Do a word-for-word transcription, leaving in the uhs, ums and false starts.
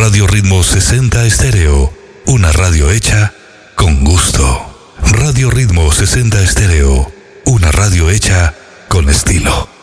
Radio Ritmo sesenta Estéreo, una radio hecha con gusto. Radio Ritmo sesenta Estéreo, una radio hecha con estilo.